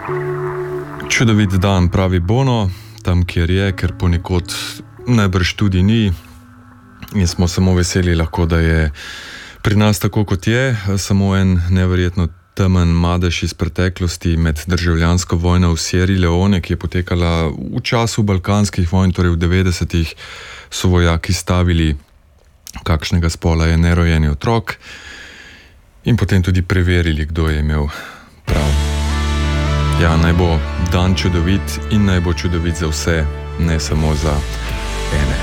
Čudovit dan, pravi Bono, tam kjer je, ker ponekod najbrž tudi ni. In smo samo veseli lahko, da je pri nas tako, kot je. Samo en neverjetno temen madež iz preteklosti med državljansko vojno v Sierri Leone, ki je potekala v času balkanskih vojn, torej v 90-ih, so vojaki stavili, kakšnega spola je nerojeni otrok, in potem tudi preverili, kdo je imel prav. Ja, naj bo dan čudovit in naj bo čudovit za vse, ne samo za ene.